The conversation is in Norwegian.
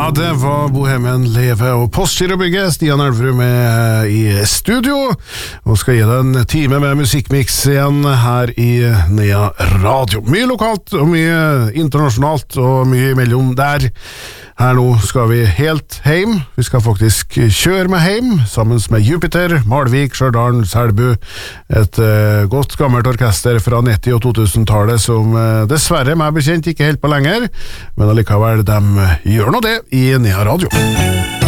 Ja, det var Bohemian Leve og Postgirobygget. Stian Elverum er i studio og skal gi deg en time med musikkmix igjen her i Nea Radio. Mye lokalt og mye internasjonalt og mye imellom der. Her nå skal vi helt heim. Vi skal faktisk kjøre med heim sammen med Jupiter, Malvik, Stjørdal, Selbu. Et godt gammelt orkester fra 90- og 2000-tallet som dessverre meg bekjent ikke helt på lenger, men allikevel de gjør nå det i Nea Radio.